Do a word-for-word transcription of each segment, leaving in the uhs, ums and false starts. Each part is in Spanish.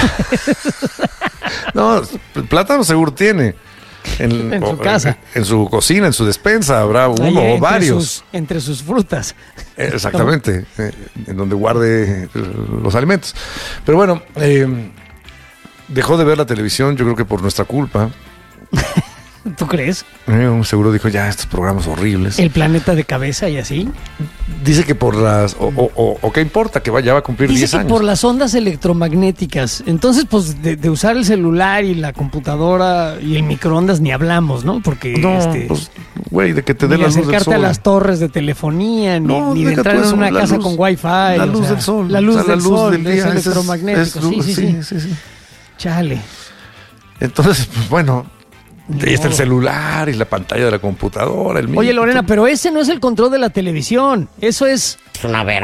No, plátano seguro tiene. En, en su o, casa. En, en su cocina, en su despensa, habrá uno Ahí, o entre varios. Sus, entre sus frutas. Exactamente, eh, en donde guarde los alimentos. Pero bueno, eh, dejó de ver la televisión, yo creo que por nuestra culpa. ¿Tú crees? Eh, seguro dijo, ya, estos programas horribles. El planeta de cabeza y así. Dice que por las... O, o, o, o qué importa, que va, ya va a cumplir Dice diez que años. por las ondas electromagnéticas. Entonces, pues, de, de usar el celular y la computadora y el microondas ni hablamos, ¿no? Porque, No, este... pues, güey, de que te ni dé la luz del acercarte sol. a las torres de telefonía, ni, No, ni de deja entrar tú en eso, una la casa luz- con wifi. La luz o sea, del sol. La luz, o sea, del, la luz sol, del día. es ese es- electromagnético. es luz, sí, sí, sí, sí, sí. Chale. Entonces, pues bueno, Ni ahí está el modo. celular y la pantalla de la computadora. El Oye, micro, Lorena, todo. pero ese no es el control de la televisión. Eso es... Es una verga.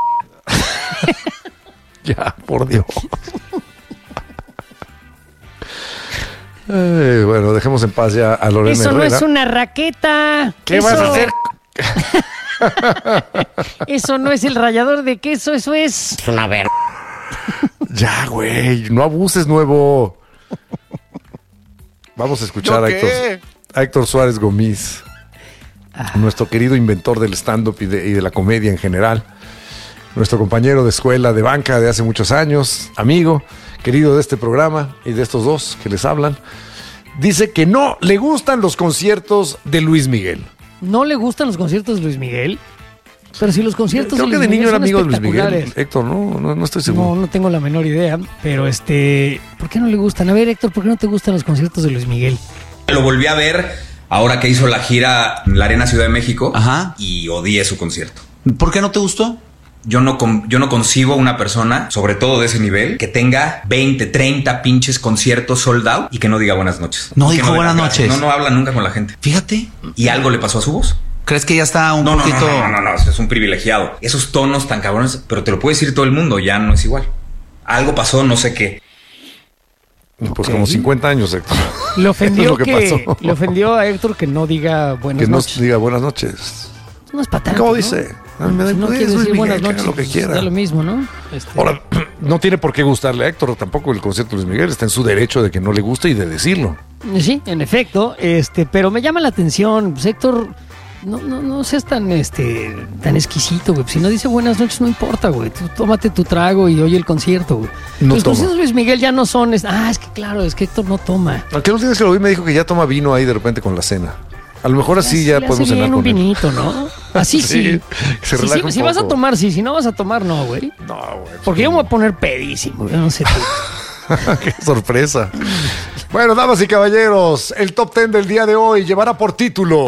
Ya, por Dios. Eh, bueno, dejemos en paz ya a Lorena Eso no Herrera. es una raqueta. ¿Qué Eso- vas a hacer? Eso no es el rallador de queso, eso es... Es una verga. Ya, güey, no abuses, nuevo. Vamos a escuchar a ¿Yo Héctor, qué? a Héctor Suárez Gómez, nuestro querido inventor del stand-up y de, y de la comedia en general. Nuestro compañero de escuela de banca de hace muchos años, amigo, querido de este programa y de estos dos que les hablan. Dice que no le gustan los conciertos de Luis Miguel. ¿No le gustan los conciertos de Luis Miguel? Pero si los conciertos Creo de que Luis de niño Miguel era son amigo de Luis Miguel. espectaculares. Héctor, no, no, no estoy No, seguro. no tengo la menor idea, pero este... ¿Por qué no le gustan? A ver, Héctor, ¿por qué no te gustan los conciertos de Luis Miguel? Lo volví a ver ahora que hizo la gira en la Arena Ciudad de México. Ajá. Y odié su concierto. ¿Por qué no te gustó? Yo no, con- yo no concibo una persona, sobre todo de ese nivel, que tenga veinte, treinta pinches conciertos sold out y que no diga buenas noches. No Que dijo dé las buenas gracias. noches. No, no habla nunca con la gente. Fíjate. ¿Y algo le pasó a su voz? ¿Crees que ya está un No, no, poquito... no, no, no, no, es un privilegiado. Esos tonos tan cabrones, pero te lo puede decir todo el mundo, ya no es igual. Algo pasó, no sé qué. Pues como cincuenta años, Héctor. Le ofendió Es lo que que, pasó. le ofendió a Héctor que no diga buenas Que no noches. diga buenas noches. No es para tanto, ¿Cómo ¿no? dice? A mí me da Si no pues, quiere Luis decir Miguel, buenas que haga noches, lo que pues, quiera. da lo mismo, ¿no? Este, Ahora, no tiene por qué gustarle a Héctor tampoco el concierto de Luis Miguel. Está en su derecho de que no le guste y de decirlo. Sí, en efecto, este, pero me llama la atención, pues, Héctor, no, no, no seas tan, este, tan exquisito, güey. Si no dice buenas noches, no importa, güey. Tú tómate tu trago y oye el concierto, güey. No Los toma. conciertos de Luis Miguel ya no son, es- ah, es que claro, es que Héctor no toma. Aunque los días que lo vi me dijo que ya toma vino ahí de repente con la cena. A lo mejor así ya Le hace podemos cenar bien un con él. vinito, ¿no? Así sí. Sí, se Sí, relaja sí, un si vas a poco. tomar, sí. Si no vas a tomar, no, güey. No, güey. Porque yo me voy a poner pedísimo, yo no sé tú. Qué sorpresa. Bueno, damas y caballeros, el top ten del día de hoy llevará por título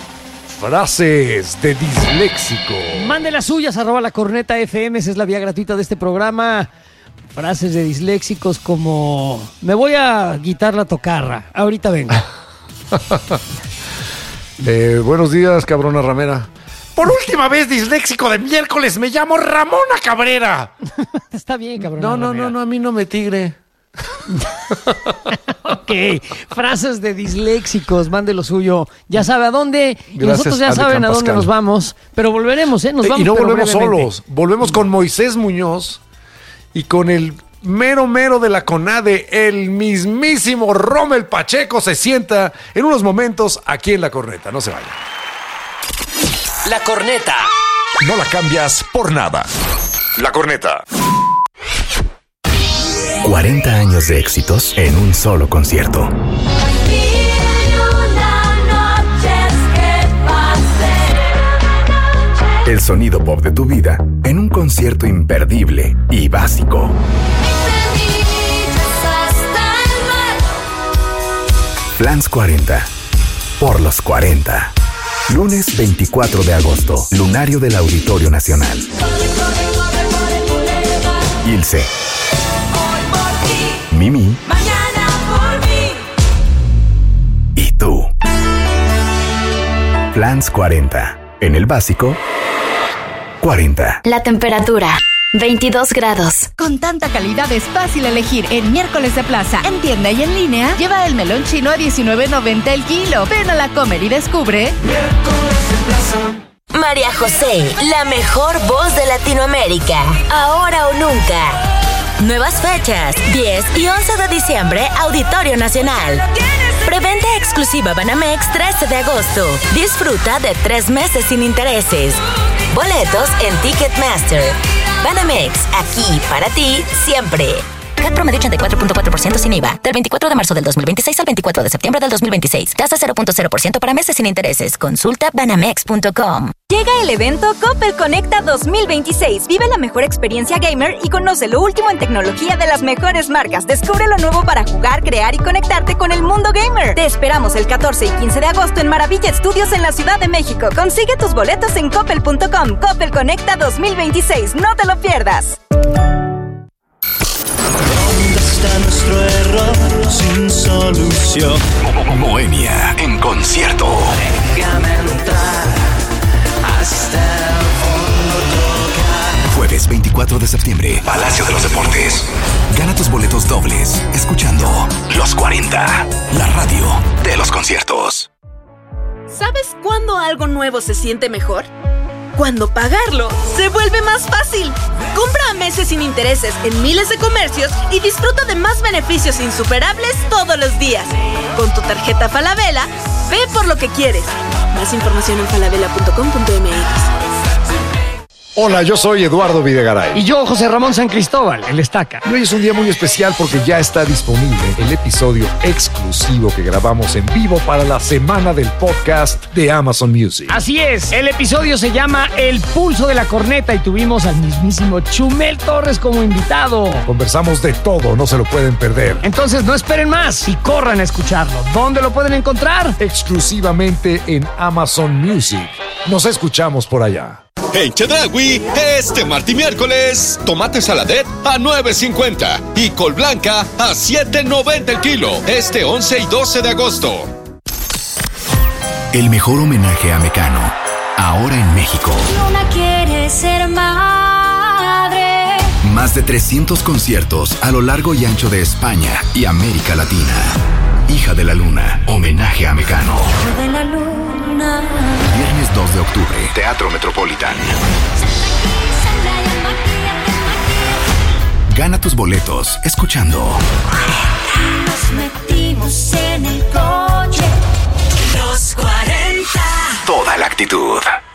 Frases de disléxico. Mande las suyas, arroba la corneta F M, esa es la vía gratuita de este programa. Frases de disléxicos como me voy a quitar la tocarra, ahorita vengo. Eh, buenos días, cabrona ramera. Por última vez, disléxico de miércoles, me llamo Ramona Cabrera. Está bien, cabrón. No, no, no, no, a mí no me tigre. Ok, frases de disléxicos, mande lo suyo. Ya sabe a dónde, y Gracias, nosotros ya Ale saben a Camp dónde Pascal. nos vamos, pero volveremos, ¿eh? Nos Eh, vamos, y no pero volvemos brevemente. solos, volvemos con Moisés Muñoz y con el mero mero de la CONADE, el mismísimo Rommel Pacheco se sienta en unos momentos aquí en La Corneta. No se vayan. La Corneta. No la cambias por nada. La Corneta. cuarenta años de éxitos en un solo concierto. El sonido pop de tu vida en un concierto imperdible y básico. Flans cuarenta. Por los cuarenta. Lunes veinticuatro de agosto. Lunario del Auditorio Nacional. Ilse. Mimi. Y tú. Flans cuarenta. En el básico, cuarenta. La temperatura, veintidós grados. Con tanta calidad es fácil elegir en Miércoles de Plaza. En tienda y en línea, lleva el melón chino a diecinueve noventa el kilo. Ven a la Comer y descubre Miércoles de Plaza. María José, la mejor voz de Latinoamérica. Ahora o nunca. Nuevas fechas, diez y once de diciembre, Auditorio Nacional. Preventa exclusiva Banamex trece de agosto. Disfruta de tres meses sin intereses. Boletos en Ticketmaster. Banamex, aquí para ti, siempre. C A T promedio ochenta y cuatro punto cuatro por ciento sin I V A. Del veinticuatro de marzo del dos mil veintiséis al veinticuatro de septiembre del dos mil veintiséis. Tasa cero punto cero por ciento para meses sin intereses. Consulta banamex punto com. Llega el evento Coppel Conecta dos mil veintiséis. Vive la mejor experiencia gamer y conoce lo último en tecnología de las mejores marcas. Descubre lo nuevo para jugar, crear y conectarte con el mundo gamer. Te esperamos el catorce y quince de agosto en Maravilla Studios en la Ciudad de México. Consigue tus boletos en coppel punto com. Coppel Conecta dos mil veintiséis. No te lo pierdas. Nuestro error sin solución. Moenia en concierto. Déjame entrar hasta el fondo tocar. Jueves veinticuatro de septiembre, Palacio de los Deportes. Gana tus boletos dobles escuchando Los cuarenta, la radio de los conciertos. ¿Sabes cuándo algo nuevo se siente mejor? Cuando pagarlo se vuelve más fácil. Compra a meses sin intereses en miles de comercios y disfruta de más beneficios insuperables todos los días. Con tu tarjeta Falabella, ve por lo que quieres. Más información en falabella punto com punto m x. Hola, yo soy Eduardo Videgaray. Y yo, José Ramón San Cristóbal, el Estaca. Y hoy es un día muy especial porque ya está disponible el episodio exclusivo que grabamos en vivo para la semana del podcast de Amazon Music. Así es, el episodio se llama El Pulso de la Corneta y tuvimos al mismísimo Chumel Torres como invitado. Conversamos de todo, no se lo pueden perder. Entonces no esperen más y corran a escucharlo. ¿Dónde lo pueden encontrar? Exclusivamente en Amazon Music. Nos escuchamos por allá. En Chedraui, este martes y miércoles, tomate saladet a nueve cincuenta y col blanca a siete noventa el kilo. Este once y doce de agosto. El mejor homenaje a Mecano, ahora en México. Luna quiere ser madre. Más de trescientos conciertos a lo largo y ancho de España y América Latina. Hija de la Luna, homenaje a Mecano. Hija de la Luna. Viernes dos de octubre, Teatro Metropolitan. Gana tus boletos escuchando Nos metimos en el coche. Los cuarenta. Toda la actitud.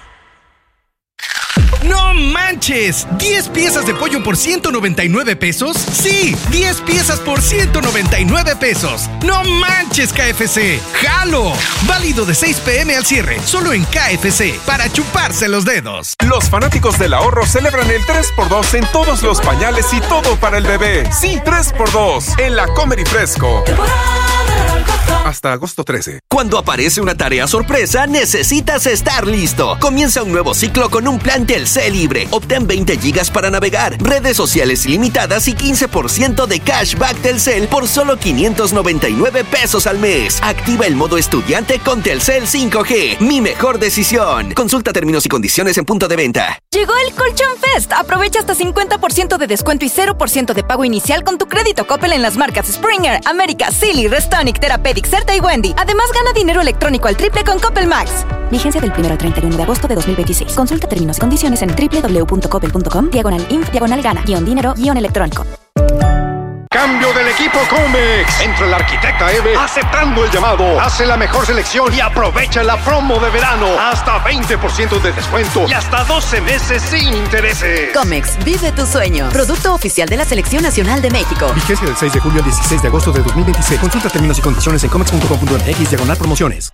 ¡No manches! ¿diez piezas de pollo por ciento noventa y nueve pesos? ¡Sí! ¡diez piezas por ciento noventa y nueve pesos! ¡No manches, K F C! ¡Jalo! Válido de seis p m al cierre, solo en K F C, para chuparse los dedos. Los fanáticos del ahorro celebran el tres por dos en todos los pañales y todo para el bebé. Sí, tres por dos en la Comer y Fresco. Hasta agosto trece. Cuando aparece una tarea sorpresa, necesitas estar listo. Comienza un nuevo ciclo con un plan Telcel libre. Obtén veinte gigas para navegar, redes sociales ilimitadas y quince por ciento de cashback Telcel por solo quinientos noventa y nueve pesos al mes. Activa el modo estudiante con Telcel cinco G. Mi mejor decisión. Consulta términos y condiciones en punto de venta. Llegó el Colchón Fest. Aprovecha hasta cincuenta por ciento de descuento y cero por ciento de pago inicial con tu crédito Coppel en las marcas Springer, América, Silly, Restonic, Therapeutic, Certa y Wendy. Además, gana dinero electrónico al triple con Coppel Max. Vigencia del primero al treinta y uno de agosto de dos mil veintiséis. Consulta términos y condiciones en doble u doble u doble u punto coppel punto com, diagonal inf, diagonal gana, guión dinero, guión electrónico. Cambio del equipo Comex. Entra la arquitecta Eve aceptando el llamado. Hace la mejor selección y aprovecha la promo de verano. Hasta veinte por ciento de descuento y hasta doce meses sin intereses. Comex, vive tu sueño. Producto oficial de la Selección Nacional de México. Vigencia del seis de julio al dieciséis de agosto de dos mil veintiséis. Consulta términos y condiciones en comex punto com punto m x, diagonal promociones.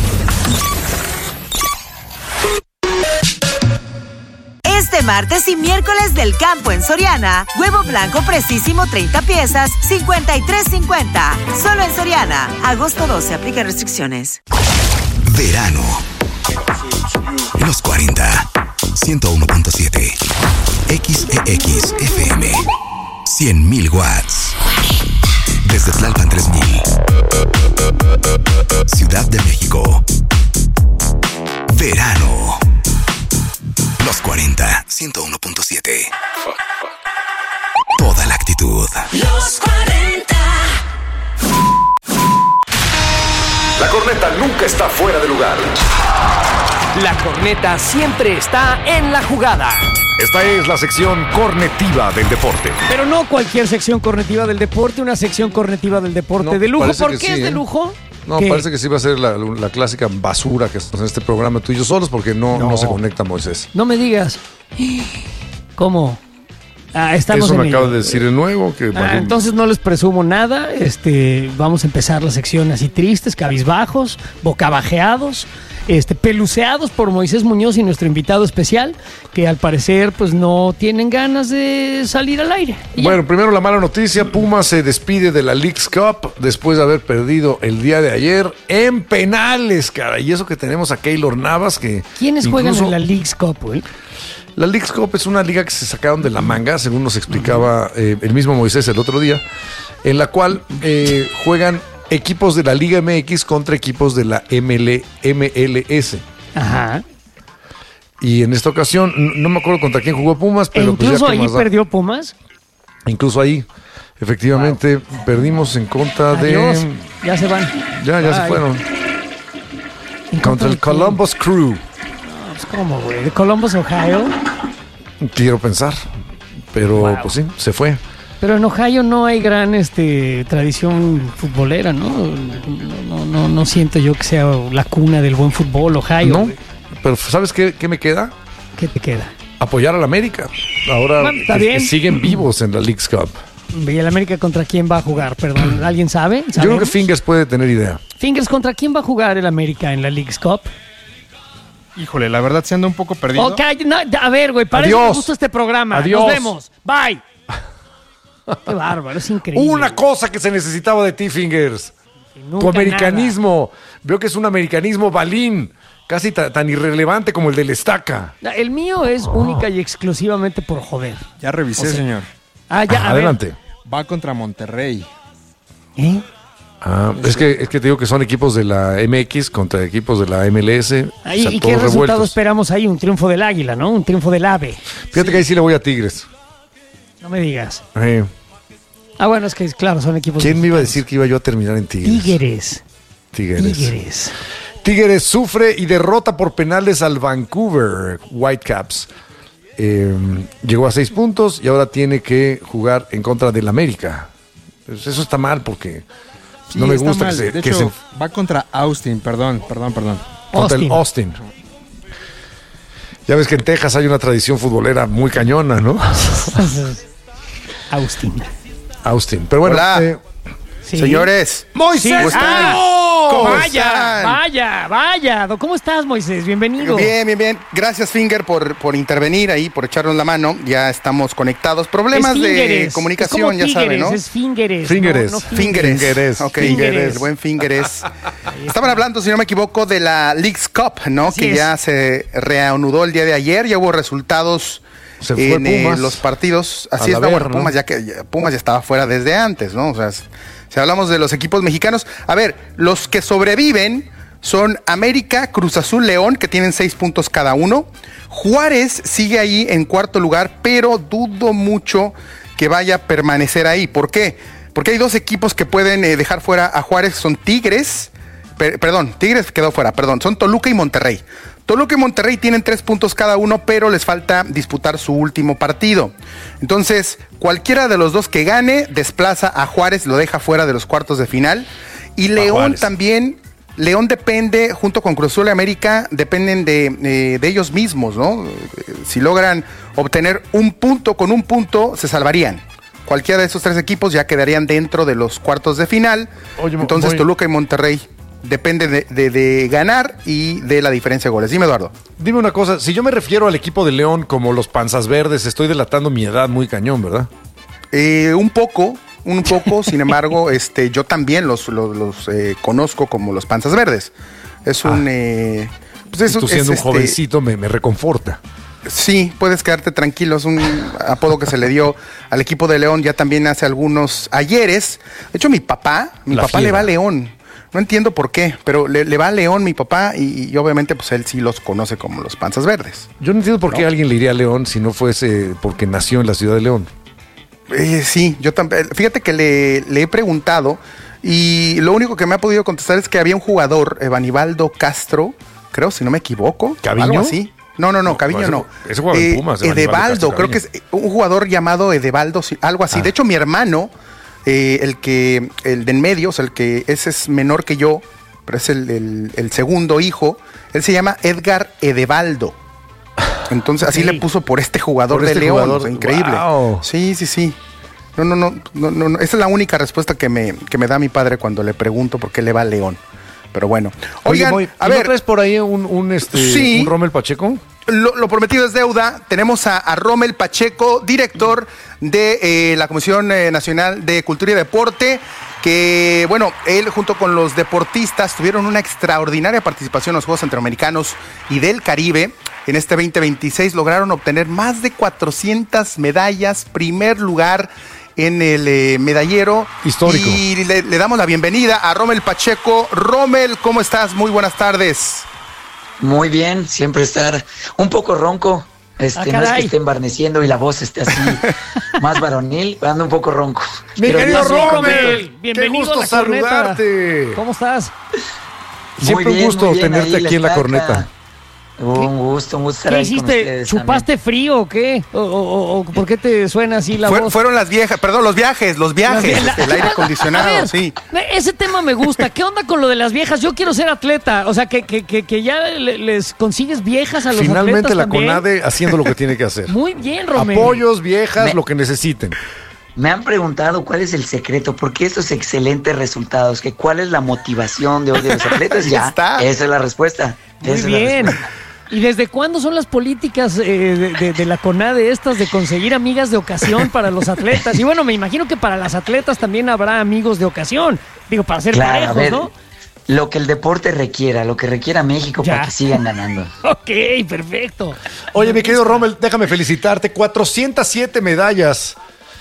Este martes y miércoles del campo en Soriana, huevo blanco precisísimo treinta piezas, cincuenta y tres cincuenta. Solo en Soriana. Agosto doce, aplica restricciones. Verano. Los cuarenta. ciento uno punto siete. X E X F M. cien mil watts. Desde Tlalpan tres mil. Ciudad de México. Verano. Los cuarenta, ciento uno punto siete. Toda la actitud. Los cuarenta. La corneta nunca está fuera de lugar. La corneta siempre está en la jugada. Esta es la sección cornetiva del deporte. Pero no cualquier sección cornetiva del deporte, una sección cornetiva del deporte No, de lujo. parece ¿Por que qué sí, es de ¿eh? lujo? No, ¿Qué? parece que sí va a ser la, la clásica basura que estamos en este programa tú y yo solos porque no, no. No. se conecta Moisés. No me digas. ¿Cómo? Ah, estamos Eso en me ello. acaba de decir el nuevo. Que Ah, entonces no les presumo nada. Este, vamos a empezar la sección así tristes, cabizbajos, bocabajeados, este, peluceados por Moisés Muñoz y nuestro invitado especial, que al parecer pues no tienen ganas de salir al aire. Y ya. Bueno, primero la mala noticia. Pumas se despide de la Leagues Cup después de haber perdido el día de ayer en penales, cara. Y eso que tenemos a Keylor Navas que... ¿Quiénes juegan incluso- en la Leagues Cup, güey? La Leagues Cup es una liga que se sacaron de la manga, según nos explicaba eh, el mismo Moisés el otro día, en la cual eh, juegan equipos de la Liga M X contra equipos de la M L, M L S. Ajá. Y en esta ocasión, n- no me acuerdo contra quién jugó Pumas, E pero pues ya incluso qué ahí más da. perdió Pumas. Incluso ahí, efectivamente, perdimos en contra Adiós. de... Ya se van. Ya, ya se Bye. fueron. ¿En Contra el de quién? Columbus Crew. Pues, ¿cómo, güey? ¿De Columbus, Ohio? Quiero pensar. Pero pues sí, se fue. Pero en Ohio no hay gran este, tradición futbolera, ¿no? No, no, no, no siento yo que sea la cuna del buen fútbol, Ohio. No, güey. pero ¿sabes qué, qué me queda? ¿Qué te queda? Apoyar a la América. Ahora Bueno, está que- bien. que siguen vivos en la Leagues Cup. ¿Y el América contra quién va a jugar? Perdón, ¿alguien sabe? Yo creo que ¿Sabemos? Fingers puede tener idea. Fingers, ¿contra quién va a jugar el América en la Leagues Cup? Híjole, la verdad se anda un poco perdido. Ok, no, a ver, güey, para eso Adiós. me gusta este programa. Adiós. Nos vemos. Bye. Qué bárbaro, es increíble. Una cosa que se necesitaba de ti, Fingers. Nunca Tu americanismo. Veo que es un americanismo balín. Casi ta- tan irrelevante como el del Estaca. nada. El mío es única y exclusivamente por joder. Ya revisé, O sea, señor. Ah, ya, a ver. Adelante. Va contra Monterrey. ¿Eh? Ah, es que, es que te digo que son equipos de la M X contra equipos de la M L S. Ahí, o sea, ¿y qué todos resultado revueltos. esperamos ahí? Un triunfo del águila, ¿no? Un triunfo del ave. Fíjate que ahí sí le voy a Tigres. No me digas. Eh, Ah, bueno, es que claro, son equipos. ¿Quién me iba a decir que iba yo a terminar en Tigres? Tigres. Tigres. Tigres. Tigres sufre y derrota por penales al Vancouver Whitecaps. Eh, llegó a seis puntos y ahora tiene que jugar en contra del América. Pues eso está mal porque Sí, no me está gusta mal. que se... De que hecho, se- va contra Austin, perdón, perdón, perdón. contra el Austin. Ya ves que en Texas hay una tradición futbolera muy cañona, ¿no? Austin. Austin. Pero bueno, Hola. eh, Sí. Señores. ¡Moisés! ¿Cómo están? ¡Ah! ¿Cómo vaya, están? vaya, vaya. ¿Cómo estás, Moisés? Bienvenido. Bien, bien, bien. Gracias, Finger, por, por intervenir ahí, por echarnos la mano. Ya estamos conectados. Problemas Es de fingeres. comunicación, Es ya como saben, tigres, ¿no? Es fingeres. Fingeres. no- no Fingeres. Fingeres. Ok, Fingeres. el buen Fingeres. Estaban hablando, si no me equivoco, de la Leagues Cup, ¿no? Así que es. ya se reanudó el día de ayer. Ya hubo resultados Se fue en eh, Pumas. los partidos. A Así la es, no, ver, bueno, ¿no? Pumas ya que ya- Pumas ya estaba fuera desde antes, ¿no? O sea, s- si hablamos de los equipos mexicanos, a ver, los que sobreviven son América, Cruz Azul, León, que tienen seis puntos cada uno. Juárez sigue ahí en cuarto lugar, pero dudo mucho que vaya a permanecer ahí. ¿Por qué? Porque hay dos equipos que pueden eh, dejar fuera a Juárez, son Tigres, per- perdón, Tigres quedó fuera, perdón, son Toluca y Monterrey. Toluca y Monterrey tienen tres puntos cada uno, pero les falta disputar su último partido. Entonces, cualquiera de los dos que gane, desplaza a Juárez, lo deja fuera de los cuartos de final. Y León Juárez. también, León depende, junto con Cruz Azul y América, dependen de, eh, de ellos mismos, ¿no? Eh, Si logran obtener un punto con un punto, se salvarían. Cualquiera de esos tres equipos ya quedarían dentro de los cuartos de final. Oye, Mo- Entonces, Moy- Toluca y Monterrey depende de, de- de ganar y de la diferencia de goles. Dime, Eduardo. dime una cosa. Si yo me refiero al equipo de León como los Panzas Verdes, estoy delatando mi edad muy cañón, ¿verdad? Eh, un poco, un poco, sin embargo, este, yo también los, los, los, eh, conozco como los Panzas Verdes. Es un... eh, pues eso Tú es, siendo un este, jovencito me, me reconforta. Sí, puedes quedarte tranquilo. Es un apodo que se le dio al equipo de León ya también hace algunos ayeres. De hecho, mi papá, mi La papá le fiera. va a León. No entiendo por qué, pero le, le va a León mi papá y, y obviamente pues él sí los conoce como los Panzas Verdes. Yo no entiendo por qué alguien le iría a León si no fuese porque nació en la ciudad de León. Eh, sí, yo también. Fíjate que le, le he preguntado y lo único que me ha podido contestar es que había un jugador, Evanibaldo Castro, creo, si no me equivoco. ¿Caviño? Algo así. No, no, no, Caviño ese- no. ese juega en Pumas, Aníbal de Edevaldo, Castro creo que es un jugador llamado Edevaldo, sí, algo así. Ah. De hecho, mi hermano, eh, el que, el de en medio, o sea, el que ese es menor que yo, pero es el, el- el segundo hijo, él se llama Edgar Edevaldo. Entonces, así Ok. le puso por este jugador Por de este León. jugador, o sea, increíble. wow. Sí, sí, sí. No, no, no, no, no, no. Esa es la única respuesta que me, que me da mi padre cuando le pregunto por qué le va a León. Pero bueno. Oye, Oigan, Moy, a ¿y ver. ¿no traes por ahí un, un, este, Sí. un Rommel Pacheco? Lo, lo prometido es deuda. Tenemos a, a Rommel Pacheco, director de eh, la Comisión eh, Nacional de Cultura y Deporte, que, bueno, él junto con los deportistas tuvieron una extraordinaria participación en los Juegos Centroamericanos y del Caribe. En este veinte veintiséis lograron obtener más de cuatrocientas medallas, primer lugar en el eh, medallero. Histórico. Y le, le damos la bienvenida a Rommel Pacheco. Rommel, ¿cómo estás? Muy buenas tardes. Muy bien, siempre estar un poco ronco. Este, Ah, no es que caray. esté embarneciendo y la voz esté así más varonil, ando un poco ronco. Mi Pero querido bien, bien Rommel, contento. Bienvenido qué gusto a la corneta. saludarte. ¿Cómo estás? Siempre Muy bien, un gusto muy bien, tenerte ahí aquí en la estaca. corneta. Un gusto, un gusto estar ¿Qué ahí con hiciste? ustedes ¿Chupaste frío o qué? ¿O, o- o- o por qué te suena así la Fue- voz? fueron las viejas, perdón, los viajes, los viajes, Las vie- el aire A acondicionado, ver, sí. Ese tema me gusta. ¿Qué onda con lo de las viejas? Yo quiero ser atleta. O sea, que, que, que, que ya le- les consigues viejas a los Finalmente atletas la también. CONADE haciendo lo que tiene que hacer. Muy bien, Romero. Apoyos, viejas, Me- lo que necesiten. Me han preguntado cuál es el secreto, por qué estos excelentes resultados, que cuál es la motivación de hoy de los atletas. Ahí Ya, está. esa es la respuesta. Muy esa es la bien. respuesta. ¿Y desde cuándo son las políticas eh, de, de- de la CONADE estas de conseguir amigas de ocasión para los atletas? Y bueno, me imagino que para las atletas también habrá amigos de ocasión. Digo, para ser Claro, a parejos, ver, ¿no? lo que el deporte requiera, lo que requiera México Ya. para que sigan ganando. Ok, perfecto. Oye, mi querido Rommel, déjame felicitarte. cuatrocientas siete medallas.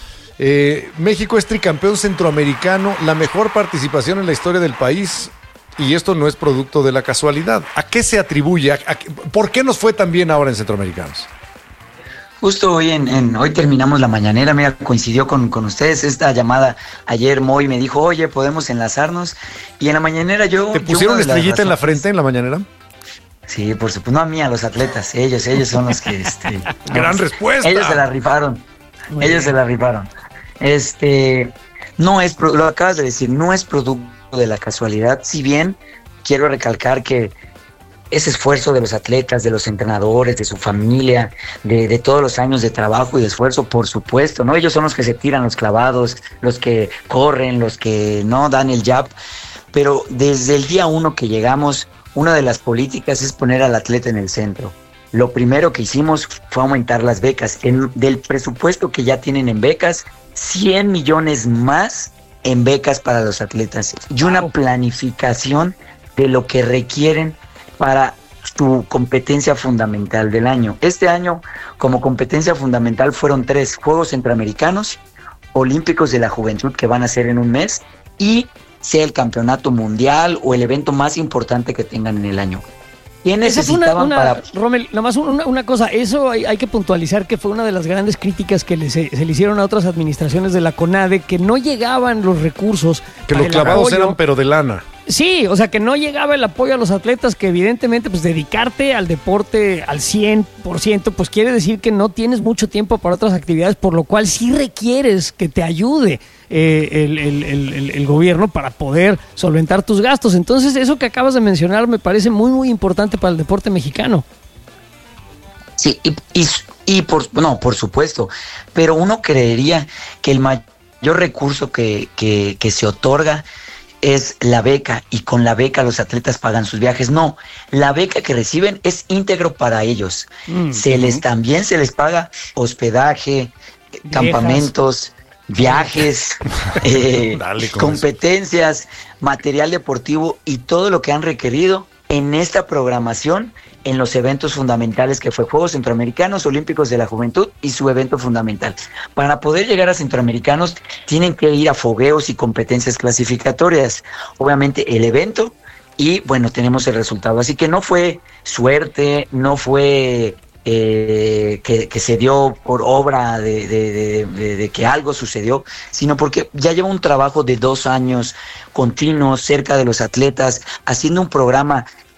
Eh, México es tricampeón centroamericano, la mejor participación en la historia del país. Y esto no es producto de la casualidad. ¿A qué se atribuye? ¿A- a qué- ¿Por qué nos fue tan bien ahora en Centroamericanos? Justo hoy en, en- hoy terminamos la mañanera, mira, coincidió con, con ustedes esta llamada. Ayer Moy me dijo, oye, podemos enlazarnos. Y en la mañanera yo. ¿Te yo pusieron una de las estrellita en la razones- frente en la mañanera? Sí, por supuesto, no a mí, a los atletas, ellos, ellos son los que. Este, Gran no, respuesta. Ellos se la rifaron. Muy ellos bien. se la rifaron. Este, no es, pro- lo acabas de decir, no es producto de la casualidad, si bien quiero recalcar que ese esfuerzo de los atletas, de los entrenadores, de su familia, de, de todos los años de trabajo y de esfuerzo, por supuesto, ¿no? Ellos son los que se tiran los clavados, los que corren, los que no dan el jab, pero desde el día uno que llegamos, una de las políticas es poner al atleta en el centro. Lo primero que hicimos fue aumentar las becas. En- del presupuesto que ya tienen en becas, cien millones más en becas para los atletas y una planificación de lo que requieren para su competencia fundamental del año. Este año, como competencia fundamental, fueron tres Juegos Centroamericanos, Olímpicos de la Juventud, que van a ser en un mes, y sea el campeonato mundial o el evento más importante que tengan en el año. ¿Qué Esa fue una, necesitaban una- para...? Rommel, nada más una, una cosa, eso hay, hay que puntualizar que fue una de las grandes críticas que le, se, se le hicieron a otras administraciones de la CONADE, que no llegaban los recursos. Que para los el clavados apoyo. eran pero de lana. Sí, o sea, que no llegaba el apoyo a los atletas, que evidentemente pues dedicarte al deporte al cien por ciento, pues quiere decir que no tienes mucho tiempo para otras actividades, por lo cual sí requieres que te ayude eh, el, el- el- el- el gobierno para poder solventar tus gastos. Entonces, eso que acabas de mencionar me parece muy, muy importante para el deporte mexicano. Sí, y, y, y por, no, por supuesto, pero uno creería que el mayor recurso que, que, que se otorga es la beca, y con la beca los atletas pagan sus viajes. No, la beca que reciben es íntegro para ellos. Mm, Se les ujú. también se les paga hospedaje, campamentos, viajes, eh, Dale con competencias, material deportivo y todo lo que han requerido en esta programación en los eventos fundamentales que fue Juegos Centroamericanos, Olímpicos de la Juventud y su evento fundamental. Para poder llegar a Centroamericanos tienen que ir a fogueos y competencias clasificatorias. Obviamente el evento y bueno, tenemos el resultado. Así que no fue suerte, no fue eh, que, que se dio por obra de, de, de, de, de que algo sucedió, sino porque ya lleva un trabajo de dos años continuos cerca de los atletas, haciendo un programa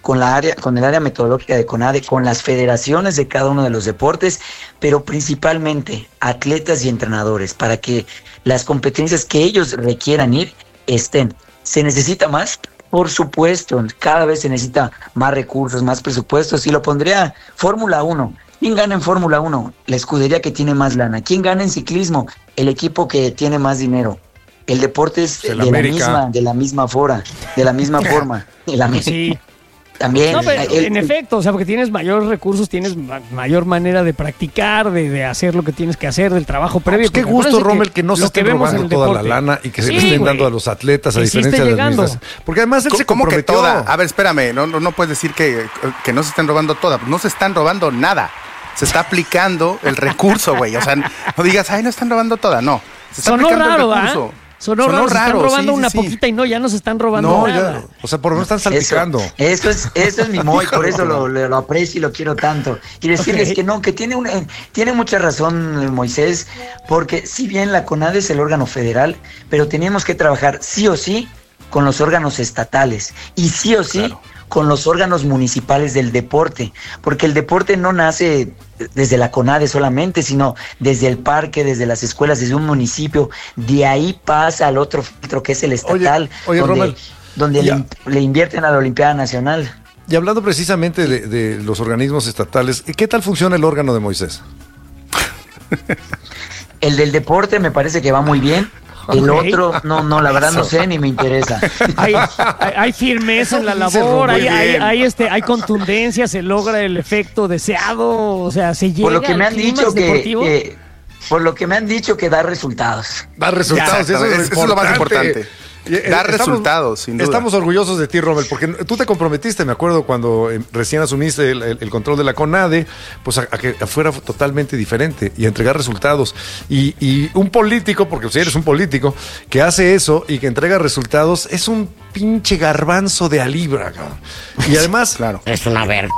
con la área, con el área metodológica de CONADE, con las federaciones de cada uno de los deportes, pero principalmente atletas y entrenadores, para que las competencias que ellos requieran ir estén. ¿Se necesita más? Por supuesto, cada vez se necesita más recursos, más presupuestos, y lo pondría Fórmula uno. ¿Quién gana en Fórmula uno? La escudería que tiene más lana. ¿Quién gana en ciclismo? El equipo que tiene más dinero. El deporte es de la misma, de la misma fora, de la misma forma. De la sí. También. No, pero el, en efecto, o sea, porque tienes mayores recursos, tienes ma- mayor manera de practicar, de, de hacer lo que tienes que hacer, del trabajo previo. Pues qué gusto, Rommel, que, que no se estén robando toda deporte. la lana y que se sí, le estén güey. dando a los atletas, a que diferencia sí de la administración. Porque además él se ¿Cómo que comprometió. toda? A ver, espérame, no, no, no puedes decir que, que no se estén robando toda. No se están robando nada. Se está aplicando el recurso, güey. O sea, no digas, ay, no están robando toda. No. Se está Sonó aplicando raro, el recurso. ¿eh? Sonó, Sonó raro, se están robando sí, una sí, poquita sí. y no, ya no se están robando no, nada. Ya, o sea, por lo menos están salpicando. Eso, eso es, eso es mi Moy, por eso lo, lo, lo aprecio y lo quiero tanto. Y decirles okay. que no, que tiene una, tiene mucha razón Moisés, porque si bien la CONADE es el órgano federal, pero tenemos que trabajar sí o sí con los órganos estatales y sí o sí claro. con los órganos municipales del deporte, porque el deporte no nace desde la CONADE solamente, sino desde el parque, desde las escuelas, desde un municipio, de ahí pasa al otro filtro que es el estatal, oye, oye, donde, Rommel, donde le, le invierten a la Olimpiada Nacional. Y hablando precisamente de, de los organismos estatales, ¿qué tal funciona el órgano de Moisés? El del deporte me parece que va muy bien. El okay. otro, no, no, la verdad no sé ni me interesa. Hay, hay, hay firmeza en la labor, hay, hay, hay, este, hay contundencia, se logra el efecto deseado, o sea, se llega por lo que me han dicho que, que, por lo que me han dicho que da resultados. Da resultados, ya, eso, es, eso es lo más importante. Da estamos, resultados, sin duda. Estamos orgullosos de ti, Rommel, porque tú te comprometiste, me acuerdo, cuando eh, recién asumiste el, el, el control de la CONADE, pues a, a que fuera totalmente diferente y a entregar resultados. Y, y un político, porque si eres un político, que hace eso y que entrega resultados, es un pinche garbanzo de a libra, cabrón. Y además... claro. Es una verga.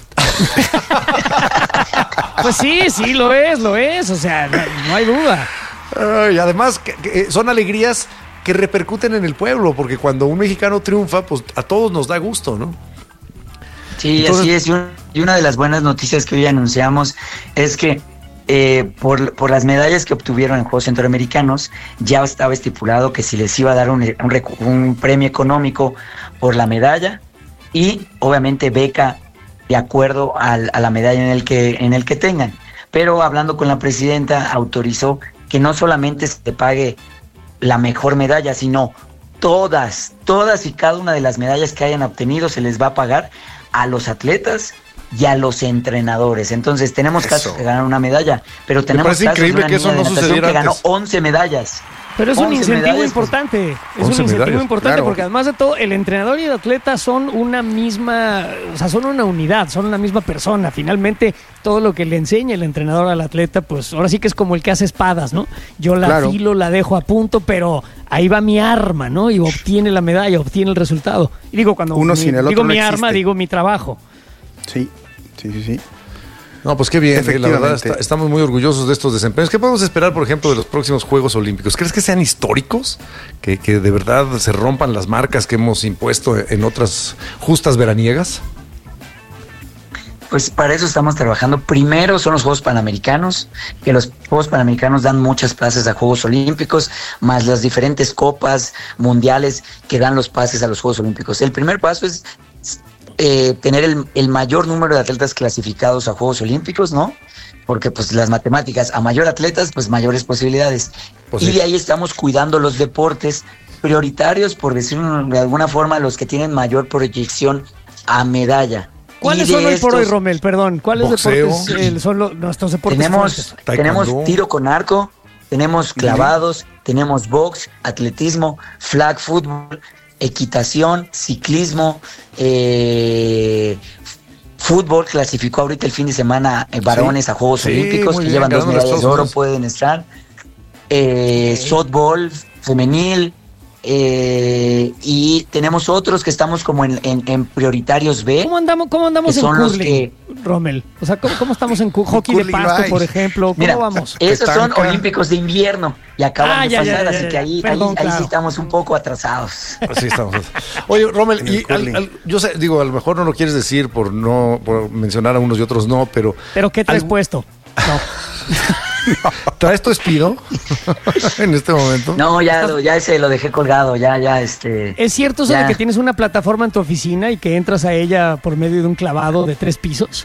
Pues sí, sí, lo es, lo es, o sea, no, no hay duda. Uh, y además, que, que son alegrías que repercuten en el pueblo, porque cuando un mexicano triunfa, pues a todos nos da gusto, ¿no? Sí, Entonces, así es. Y, un, y una de las buenas noticias que hoy anunciamos es que eh, por, por las medallas que obtuvieron en Juegos Centroamericanos, ya estaba estipulado que si les iba a dar un, un, un premio económico por la medalla y obviamente beca de acuerdo al, a la medalla en el que, en el que tengan. Pero hablando con la presidenta, autorizó que no solamente se pague la mejor medalla, sino todas, todas y cada una de las medallas que hayan obtenido se les va a pagar a los atletas y a los entrenadores. Entonces tenemos eso. Casos que ganan una medalla, pero tenemos casos increíble de una que eso no sucediera que ganó antes. once medallas. Pero es un incentivo medallas, importante, pues, es un incentivo medallas, importante claro. porque además de todo, el entrenador y el atleta son una misma, o sea, son una unidad, son una misma persona. Finalmente, todo lo que le enseña el entrenador al atleta, pues ahora sí que es como el que hace espadas, ¿no? Yo la claro. filo, la dejo a punto, pero ahí va mi arma, ¿no? Y obtiene la medalla, obtiene el resultado. Y digo, cuando Uno mi, sin el otro digo no mi existe. arma, digo mi trabajo. Sí, sí, sí, sí. No, pues qué bien, la verdad está, estamos muy orgullosos de estos desempeños. ¿Qué podemos esperar, por ejemplo, de los próximos Juegos Olímpicos? ¿Crees que sean históricos? ¿Que, que de verdad se rompan las marcas que hemos impuesto en otras justas veraniegas? Pues para eso estamos trabajando. Primero son los Juegos Panamericanos, que los Juegos Panamericanos dan muchas plazas a Juegos Olímpicos, más las diferentes copas mundiales que dan los pases a los Juegos Olímpicos. El primer paso es Eh, tener el, el mayor número de atletas clasificados a Juegos Olímpicos, ¿no? Porque pues las matemáticas, a mayor atletas, pues mayores posibilidades. Pues y sí. de ahí estamos cuidando los deportes prioritarios, por decirlo de alguna forma, los que tienen mayor proyección a medalla. ¿Cuáles son hoy por hoy, Rommel? Perdón, ¿cuáles boxeo, deportes eh, son los, nuestros deportes? Tenemos, tenemos tiro con arco, tenemos clavados, ¿sí? tenemos box, atletismo, flag football, equitación, ciclismo, eh, fútbol. Clasificó ahorita el fin de semana eh, varones sí, a Juegos sí, Olímpicos que bien, llevan dos medallas de oro, pueden estar. Eh, okay. Softball femenil, Eh, y tenemos otros que estamos como en, en, en prioritarios B. ¿Cómo andamos, cómo andamos que en son curling, los que, Rommel? O sea, ¿cómo, cómo estamos en cu- hockey de pasto, por ejemplo? ¿Cómo Mira, vamos? esos son olímpicos de invierno y acaban Ah, de ya, ya, pasar, ya, así ya, que ahí, perdón, ahí, ahí claro. sí estamos un poco atrasados. Así estamos. Oye, Rommel, y al- al- yo sé, digo, a lo mejor no lo quieres decir por no por mencionar a unos y otros no, pero ¿Pero qué traes al- puesto? No. ¿traes tu espido en este momento? No, ya, lo- ya ese lo dejé colgado, ya, ya, este. ¿Es cierto eso ya. de que tienes una plataforma en tu oficina y que entras a ella por medio de un clavado de tres pisos?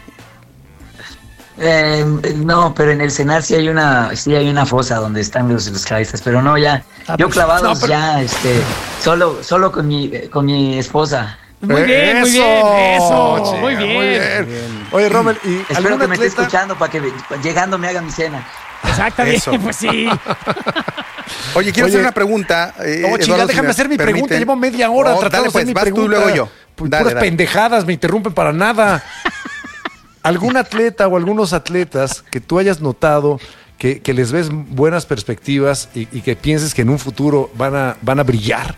Eh, no, pero en el cenar sí hay una, sí hay una fosa donde están los, los clavistas, pero no, ya. Ah, yo pues, clavados no, pero- ya, este, solo, solo con mi, con mi esposa. Muy bien, muy bien, eso, chica, muy bien. Oye, Rommel, ¿y Espero algún que me esté atleta? escuchando para que llegando me haga mi cena. Exactamente, Eso. pues sí. Oye, quiero Oye. hacer una pregunta. eh, No, Eduardo, chica, si déjame me hacer mi permiten. pregunta. Llevo media hora No, tratando dale, de hacer pues, mi vas tú y pregunta. luego yo. Pu- Dale, Puras dale. pendejadas, me interrumpen para nada. ¿Algún atleta o algunos atletas que tú hayas notado que, que les ves buenas perspectivas y, y que pienses que en un futuro van a, van a brillar?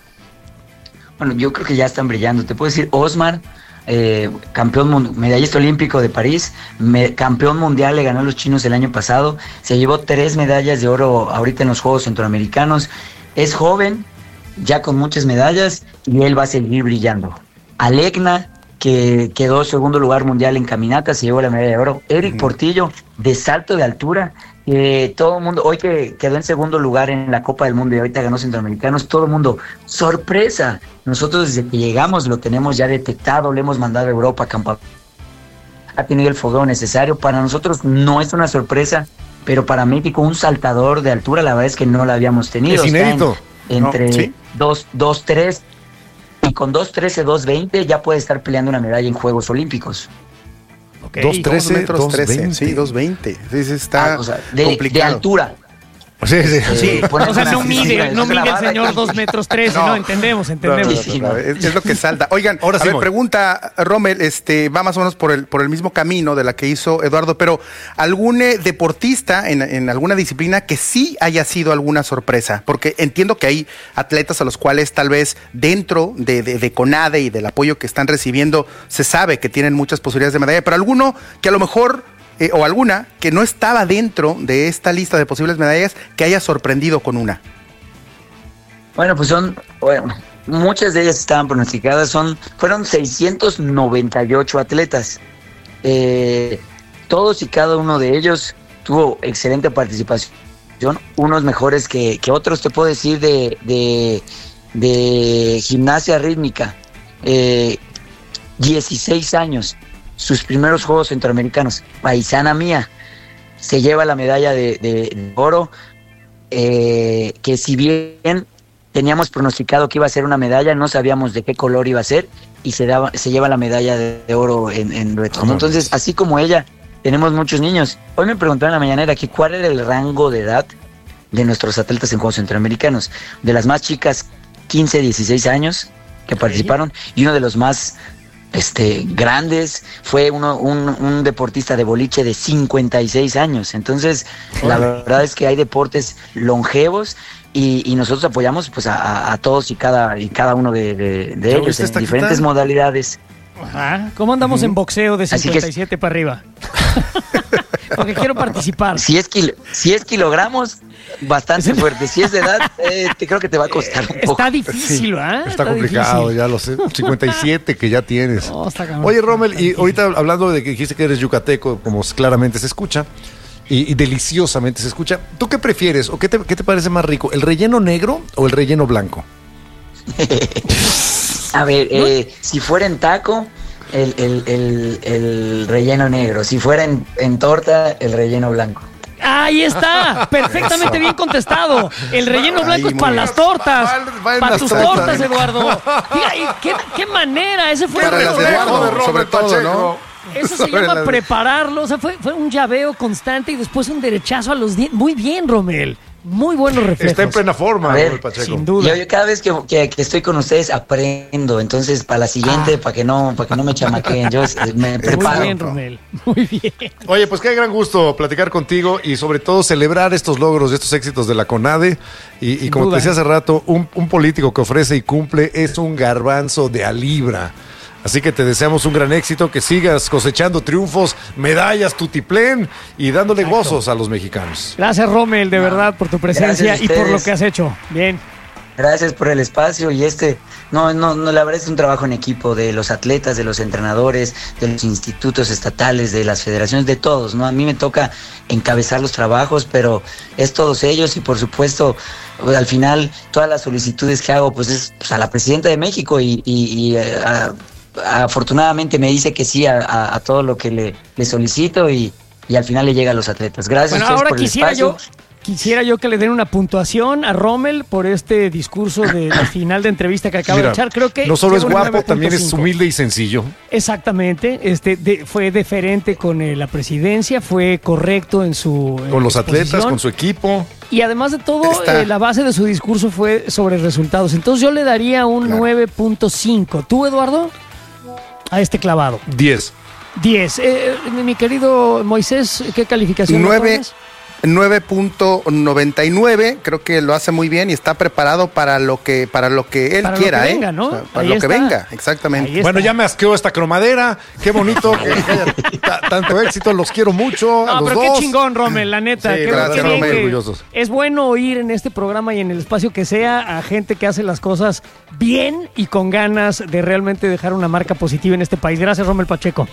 Bueno, yo creo que ya están brillando. Te puedo decir, Osmar, eh, campeón mun- medallista olímpico de París, me- campeón mundial, le ganó a los chinos el año pasado, se llevó tres medallas de oro ahorita en los Juegos Centroamericanos. Es joven, ya con muchas medallas, y él va a seguir brillando. Alegna, que quedó segundo lugar mundial en caminata, se llevó la medalla de oro. Eric Portillo, de salto de altura, que todo el mundo, hoy que quedó en segundo lugar en la Copa del Mundo y ahorita ganó Centroamericanos, todo el mundo, sorpresa. Nosotros desde que llegamos lo tenemos ya detectado, le hemos mandado a Europa campamento. Ha tenido el fogueo necesario. Para nosotros no es una sorpresa, pero para México un saltador de altura, la verdad es que no lo habíamos tenido. Es Está en- inédito. entre No, sí. dos tres y con dos trece, dos veinte ya puede estar peleando una medalla en Juegos Olímpicos. dos Dos trece, metros dos trece, veinte. sí, dos veinte. Sí, sí, está Ah, o sea, de, complicado. de altura. Sí, sí. Sí, pones O sea, una no física, mide, es no una mide el barra señor y- dos metros trece, no, No. entendemos, No, entendemos. no, no, no, es, es lo que salta. Oigan, Ahora a sí ver, voy. pregunta Rommel, este, va más o menos por el, por el mismo camino de la que hizo Eduardo, pero ¿algún eh, deportista en, en alguna disciplina que sí haya sido alguna sorpresa? Porque entiendo que hay atletas a los cuales tal vez dentro de, de, de CONADE y del apoyo que están recibiendo se sabe que tienen muchas posibilidades de medalla, pero alguno que a lo mejor eh, o alguna que no estaba dentro de esta lista de posibles medallas que haya sorprendido con una. Bueno, pues son, bueno, muchas de ellas estaban pronosticadas, son, fueron seiscientos noventa y ocho atletas. Eh, todos y cada uno de ellos tuvo excelente participación, unos mejores que, que otros. Te puedo decir de, de, de gimnasia rítmica, eh, dieciséis años, sus primeros Juegos Centroamericanos, paisana mía, se lleva la medalla de, de- de oro, eh, que si bien teníamos pronosticado que iba a ser una medalla, no sabíamos de qué color iba a ser, y se, daba, se lleva la medalla de, de oro en, en retos, ¿no? Entonces, así como ella, tenemos muchos niños. Hoy me preguntaron en la mañanera que cuál era el rango de edad de nuestros atletas en Juegos Centroamericanos. De las más chicas, quince, dieciséis años que participaron, y uno de los más este, grandes fue uno, un, un deportista de boliche de cincuenta y seis años. Entonces, la verdad es que hay deportes longevos, y, y nosotros apoyamos pues a, a- a todos y cada, y cada uno de, de- de ¿Ya ellos viste en esta diferentes quita? modalidades. Ajá. ¿Cómo andamos en boxeo de Así que- cincuenta y siete para arriba? Porque quiero participar. Si es, kil- si es kilogramos, bastante fuerte. Si es de edad, eh, te creo que te va a costar un poco. Está difícil, ¿ah? Está complicado, difícil. ya lo sé. cincuenta y siete que ya tienes. No, está cabrón. Oye, Rommel, y ahorita hablando de que dijiste que eres yucateco, como claramente se escucha, y, y deliciosamente se escucha, ¿tú qué prefieres o qué te, qué te parece más rico, el relleno negro o el relleno blanco? A ver, eh, si fuera en taco, el, el- el- el relleno negro. Si fuera en, en torta, el relleno blanco. Ahí está, perfectamente bien contestado. El relleno Ay, blanco es muy para bien. las tortas. Va- va en Para las tus tortas. tortas, Eduardo. Mira, y qué, qué manera, ese fue Para el las de reto. Eduardo, sobre todo, ¿no? Eso se Sobre llama las- prepararlo. O sea, fue, fue un llaveo constante y después un derechazo a los dientes. Muy bien, Rommel. Muy buenos reflejos. Está en plena forma, A ver, Robert Pacheco. sin duda. Yo, yo cada vez que, que- que estoy con ustedes aprendo, entonces para la siguiente, para que no para que no me chamaqueen, yo eh, me preparo. Muy bien, Romel. Muy bien. Oye, pues qué gran gusto platicar contigo y sobre todo celebrar estos logros y estos éxitos de la CONADE. Y, y Sin como duda. te decía hace rato, un, un político que ofrece y cumple es un garbanzo de a libra. Así que te deseamos un gran éxito, que sigas cosechando triunfos, medallas, tutiplén y dándole Exacto. gozos a los mexicanos. Gracias, Rommel, de verdad, por tu presencia Gracias a y por lo ustedes. que has hecho. Bien. Gracias por el espacio y este, no, no, no, la verdad es un trabajo en equipo de los atletas, de los entrenadores, de los institutos estatales, de las federaciones, de todos, ¿no? A mí me toca encabezar los trabajos, pero es todos ellos y por supuesto, pues, al final, todas las solicitudes que hago, pues es pues, a la presidenta de México y, y, y, eh, a- afortunadamente me dice que sí a, a- a todo lo que le, le solicito y, y al final le llega a los atletas. Gracias Bueno, a ustedes ahora por el quisiera espacio. yo, quisiera yo que le den una puntuación a Rommel por este discurso de, de final de entrevista que acaba Mira, de echar. Creo que no solo es lleva un guapo, también es nueve punto cinco. humilde y sencillo. Exactamente, este de- fue deferente con eh, la presidencia, fue correcto en su eh, Con los atletas, exposición. con su equipo. Y además de todo, Está- eh, la base de su discurso fue sobre resultados. Entonces yo le daría un Claro. nueve punto cinco. ¿Tú, Eduardo? A este clavado. diez. diez. Eh, mi querido Moisés, ¿qué calificación le Nueve. pones? nueve punto noventa y nueve, creo que lo hace muy bien y está preparado para lo que para lo que él Para lo quiera, que ¿eh? venga, ¿no? O sea, para Ahí lo está. que venga, exactamente. Ahí está. Bueno, ya me asqueó esta cromadera. Qué bonito que haya ta- tanto éxito. Los quiero mucho. a No, los pero dos. qué chingón, Rommel, la neta. Sí, qué, gracias, qué bien Rommel. que- Orgullosos. es bueno oír en este programa y en el espacio que sea a gente que hace las cosas bien y con ganas de realmente dejar una marca positiva en este país. Gracias, Rommel Pacheco.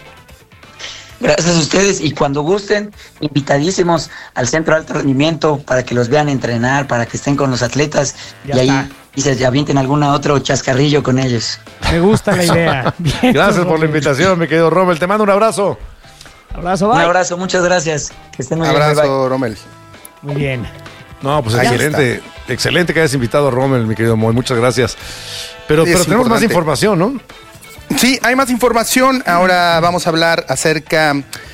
Gracias a ustedes y cuando gusten, invitadísimos al Centro de Alto Rendimiento para que los vean entrenar, para que estén con los atletas Ya y ahí está. y se avienten algún otro chascarrillo con ellos. Me gusta la idea. Bien, Gracias por la Rommel. invitación, mi querido Rommel. Te mando un abrazo. Abrazo, Un bye. abrazo, muchas gracias. Que estén muy bien. bye, bye. Abrazo, Rommel. Muy bien. No, pues Ahí excelente. Excelente que hayas invitado a Rommel, mi querido Moy. Muchas gracias. Pero, Sí, pero es tenemos más importante. información, ¿no? Sí, hay más información. Ahora vamos a hablar acerca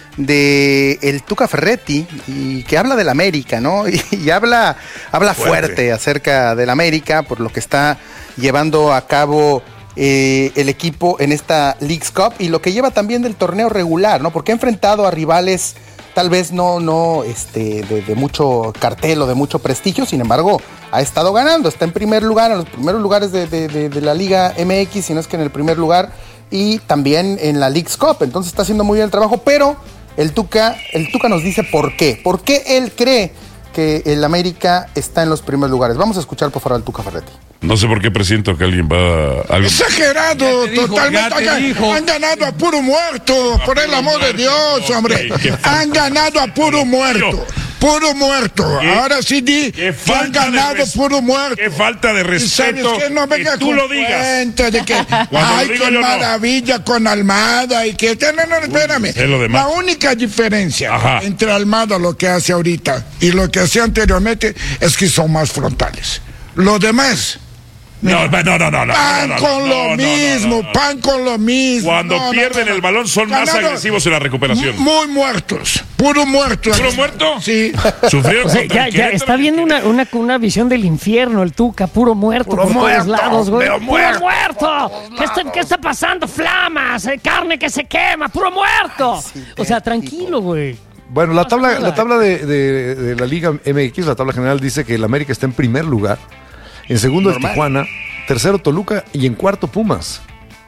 de el Tuca Ferretti y que habla del América, ¿no? Y, y habla, habla fuerte. Fuerte. acerca del América por lo que está llevando a cabo eh, el equipo en esta Leagues Cup y lo que lleva también del torneo regular, ¿no? Porque ha enfrentado a rivales tal vez no, no este, de, de mucho cartel o de mucho prestigio, sin embargo, ha estado ganando, está en primer lugar, en los primeros lugares de, de- de- de la Liga M X, si no es que en el primer lugar, y también en la Leagues Cup, entonces está haciendo muy bien el trabajo, pero el Tuca, el Tuca nos dice por qué, por qué él cree que el América está en los primeros lugares. Vamos a escuchar por favor al Tuca Ferretti. No sé por qué presiento que alguien va a... Algo... Exagerado, dijo, totalmente. ya te Han, dijo. han ganado a puro muerto, por el amor de Dios, hombre. Ok, qué falta. Han ganado a puro muerto, puro muerto. ¿Qué? Ahora sí di Qué que han falta de ganado res- puro muerto. Qué falta de ¿Y sabes respeto qué? No venga que tú con lo digas. cuentos de que, Cuando ay, lo digo qué yo no. maravilla con Almada y que... No, no, no, espérame. sé lo demás. La única diferencia Ajá. entre Almada, lo que hace ahorita, y lo que hacía anteriormente, es que son más frontales. Lo demás... No, no, no, no, no, no, Pan no, no, con no, lo no, mismo, no, no. pan con lo mismo. Cuando No, no, pierden no, no. el balón son más Ganaron agresivos en la recuperación. Muy muertos, puro muertos. ¿Puro muerto? Sí. Sufrieron O sea, contra ya, el ya Querétaro. está viendo una, una, una visión del infierno, el Tuca, puro muerto Puro por muerto, todos lados, güey. pero ¡Puro muerto muerto! ¿Qué está, ¿Qué está pasando? ¡Flamas! eh, ¡Carne que se quema! ¡Puro muerto! O sea, tranquilo, güey. Bueno, la tabla, nada. la tabla de, de- de la Liga M X, la tabla general, dice que el América está en primer lugar. En segundo es Normal. Tijuana. Tercero Toluca. Y en cuarto Pumas.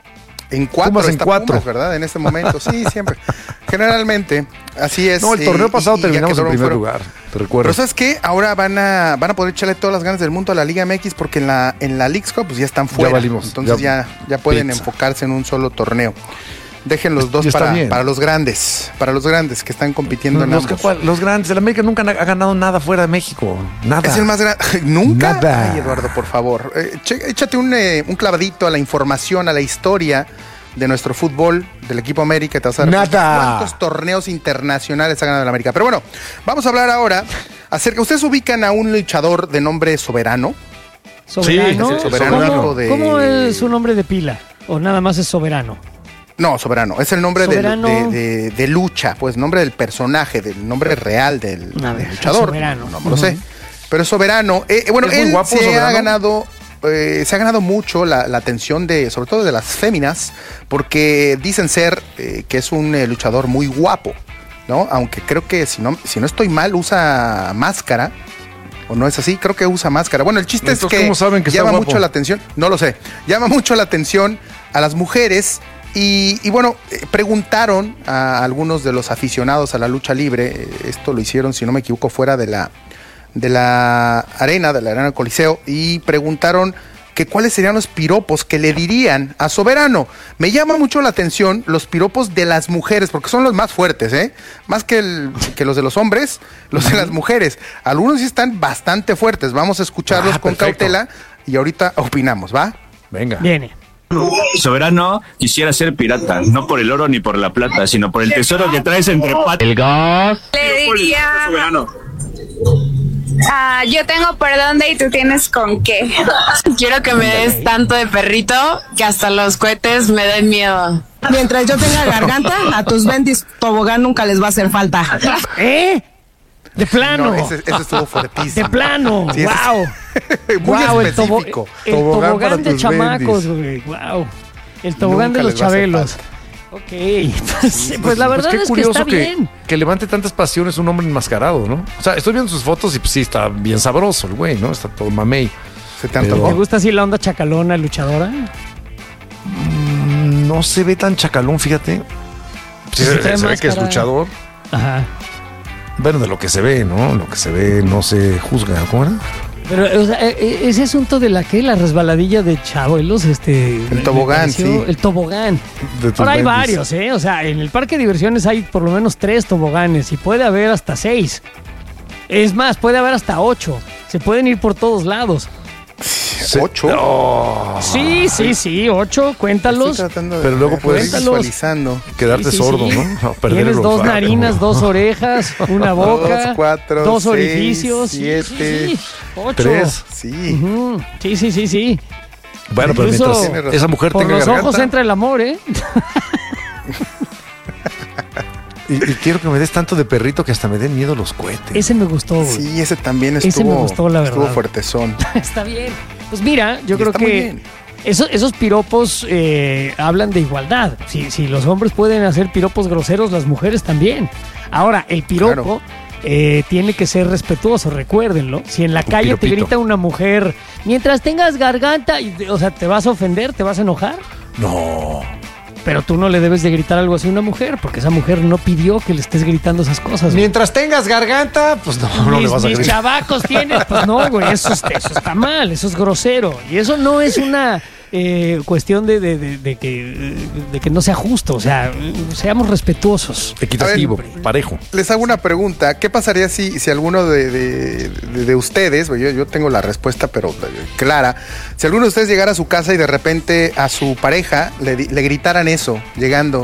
En cuatro Pumas en está cuatro. Pumas, ¿verdad? En este momento, sí, siempre. Generalmente, así es. No, el eh, torneo y- pasado y ya terminamos en quedaron primer fuera. lugar. Te recuerdo. Pero ¿sabes qué? Ahora van a, van a poder echarle todas las ganas del mundo a la Liga M X porque en la, en la Leagues Cup pues ya están fuera. valimos, Entonces ya- ya, ya, pueden pizza. enfocarse en un solo torneo. Dejen los dos Y está para, bien. para los grandes, para los grandes que están compitiendo en los, ambos. que- cuál- los grandes. El América nunca ha ganado nada fuera de México. Nada. Es el más grande. ¿Nunca? Nada. Ay, Eduardo, por favor. Eh, che- échate un, eh, un clavadito a la información, a la historia de nuestro fútbol, del equipo América. Te vas a dar cuenta Nada. ¿Cuántos torneos internacionales ha ganado el América? Pero bueno, vamos a hablar ahora acerca. ¿Ustedes ubican a un luchador de nombre Soberano? ¿Soberano? Sí, es el soberano. ¿Cómo, hijo de- cómo es su nombre de pila? ¿O nada más es Soberano? No, Soberano. Es el nombre del- Soberano. de, de- de lucha, pues nombre del personaje, del nombre real del, A ver, del luchador. Soberano. No, no me lo sé. pero es soberano. Eh, eh, bueno, Es muy él guapo, se Soberano. ha ganado... eh, se ha ganado mucho la, la atención de, sobre todo de las féminas, porque dicen ser eh, que es un eh, luchador muy guapo, ¿no? Aunque creo que si no, si no estoy mal, usa máscara. ¿O no es así? Creo que usa máscara. Bueno, el chiste es Entonces, que, ¿cómo saben que está llama guapo? mucho la atención. No lo sé. Llama mucho la atención a las mujeres. Y, y bueno, eh, preguntaron a algunos de los aficionados a la lucha libre. eh, Esto lo hicieron, si no me equivoco, fuera de la, de la arena, de la arena del Coliseo. Y preguntaron que cuáles serían los piropos que le dirían a Soberano. Me llama mucho la atención los piropos de las mujeres, porque son los más fuertes, ¿eh? Más que, el, que los de los hombres, los de las mujeres. Algunos sí están bastante fuertes. Vamos a escucharlos Ah, con perfecto. cautela y ahorita opinamos, ¿va? Venga. Viene. Soberano, quisiera ser pirata, no por el oro ni por la plata, sino por el tesoro que traes entre patas. El gas. Le diría, Soberano. ah, yo tengo por dónde y tú tienes con qué. Quiero que me des tanto de perrito que hasta los cohetes me den miedo. Mientras yo tenga garganta, a tus bendis tobogán nunca les va a hacer falta. ¿Eh? De plano. No, ese, ese estuvo fuertísimo. De plano. Sí, ese es- Wow. Muy Wow, el, tobo- específico. el Tobogán tobogán, para de tus chamacos, bendis. güey. Wow. El tobogán Nunca de los les va a hacer chabelos. Ok. Entonces, pues la verdad qué es que curioso está bien. que levante tantas pasiones un hombre enmascarado, ¿no? O sea, estoy viendo sus fotos y pues, sí está bien sabroso el güey, ¿no? Está todo mamey. ¿Se te Pero- ¿Te gusta así la onda chacalona, luchadora? Mm, No se ve tan chacalón, fíjate. Sí, Sí, se, trae se ve que es máscara. luchador. Ajá. Bueno, de lo que se ve, ¿no? Lo que se ve no se juzga. ¿Cómo era? Pero, o sea, e- e- ese asunto de la que la resbaladilla de chabuelos, este. El me tobogán, pareció- sí. El tobogán. De tus Ahora hay bendis. varios, ¿eh? O sea, en el parque de diversiones hay por lo menos tres toboganes y puede haber hasta seis. Es más, puede haber hasta ocho. Se pueden ir por todos lados. ¿Ocho? No. Sí, sí, sí, ocho, cuéntalos. Estoy tratando de Pero luego de- puedes- visualizando. Quedarte Sí, sí, sordo, sí. ¿no? No, perder Tienes el dos olfato. narinas, dos orejas, una boca, Dos, cuatro, dos seis, orificios. Sí, siete, sí, sí. Ocho. Tres. Sí. Ujú. Sí, sí, sí, sí. Bueno, pero Incluso mientras esa mujer por tenga los garganta. ojos entra el amor, ¿eh? Y, y quiero que me des tanto de perrito que hasta me den miedo los cohetes. Ese me gustó, güey. Sí, ese también Ese estuvo, me gustó, la estuvo verdad. fuertezón. Está bien. Pues mira, yo Y creo está muy que bien. esos, esos piropos eh, hablan de igualdad. Si, si los hombres pueden hacer piropos groseros, las mujeres también. Ahora, el piropo Claro. eh, tiene que ser respetuoso, recuérdenlo. Si en la Un calle te piropito. grita una mujer, mientras tengas garganta, y, o sea, ¿te vas a ofender? ¿Te vas a enojar? No. Pero tú no le debes de gritar algo así a una mujer, porque esa mujer no pidió que le estés gritando esas cosas. güey. Mientras tengas garganta, pues no, no le mis, vas a mis gritar. chavacos tienes, pues no, güey, eso, es- eso está mal, eso es grosero. Y eso no es una eh, cuestión de, de- de- de que, de que no sea justo, o sea, seamos respetuosos. Equitativo, parejo. Les hago una pregunta. ¿Qué pasaría si, si alguno de, de- de- de ustedes, yo, yo tengo la respuesta, pero eh, clara, si alguno de ustedes llegara a su casa y de repente a su pareja le, di- le gritaran eso, llegando?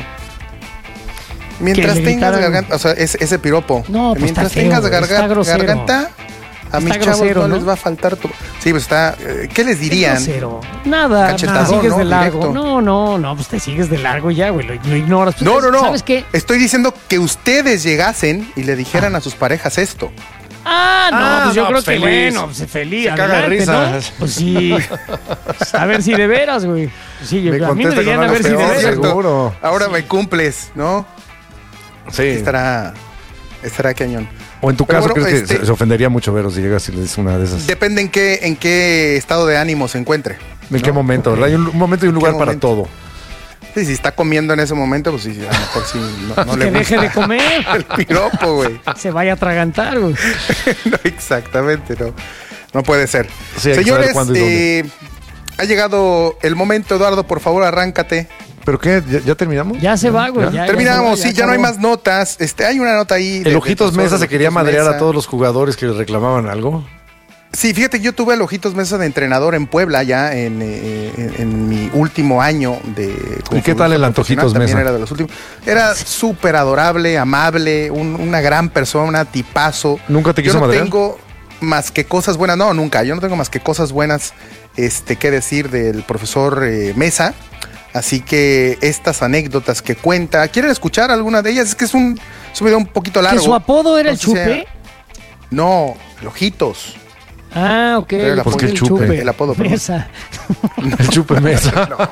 Mientras le tengas gritaran- garganta, o sea, ese, ese piropo. No, pues Mientras está feo, tengas güey, garga- está grosero. garganta, a mis Está chavos grosero, no, ¿no? les va a faltar tu... Sí, pues está... eh, ¿Qué les Es dirían? grosero. Nada, Cachetadón, te sigues ¿no? de largo. Directo. No, no, no, pues te sigues de largo y ya, güey, lo, lo ignoras. Pues, No, no, no. ¿Sabes qué? Estoy diciendo que ustedes llegasen y le dijeran a sus parejas esto. Ah, no, Ah, pues yo no, creo pues que feliz. bueno, pues feliz. Se caga de adelante, risa. ¿no? Pues sí. A ver si de veras, güey. Sí, yo- Me a mí me contesta dirían con a ver algo si de peor, veras. ¿cierto? seguro. Ahora me cumples, ¿no? Sí. Estará, estará cañón. O en tu Pero caso, bueno, ¿crees que este- se- se ofendería mucho Veros si llegas y le dices una de esas? Depende en qué, en qué estado de ánimo se encuentre. ¿En qué momento? ¿Verdad? Hay un, un momento y un ¿En qué lugar para momento? todo. Sí, si está comiendo en ese momento, pues sí, a lo mejor sí no, no le Que deje gusta de comer. el piropo, güey. Se vaya a atragantar, güey. No, exactamente, no. No puede ser. Sí, hay que Señores, saber cuándo y dónde. eh, ha llegado el momento, Eduardo, por favor, arráncate. ¿Pero qué? ¿Ya, ya terminamos? Ya se va, güey. ¿Ya? ya- ya Terminamos, se va, sí, ya no hay acabó. más notas. Este, hay una nota ahí. de- El de Ojitos Tesoro, Mesa se de quería Ojitos madrear Mesa. a todos los jugadores que le reclamaban algo. Sí, fíjate que yo tuve el Ojitos Mesa de entrenador en Puebla ya en, eh, en, en mi último año de... como ¿Y qué tal el futbolista Antojitos profesional, también Mesa? Era de los últimos. Era súper adorable, amable, un- una gran persona, tipazo. ¿Nunca te quiso Yo no madrear? tengo más que cosas buenas, no, nunca. Yo no tengo más que cosas buenas este, que decir del profesor eh, Mesa. Así que estas anécdotas que cuenta, ¿quieren escuchar alguna de ellas? Es que es un, es un video un poquito largo. ¿Que su apodo era No el sé si sea- Chupe? No, el Ojitos. Ah, ok. Era el ¿Por apodo, qué el chupe? El apodo, perdón. Mesa. El chupe mesa. No,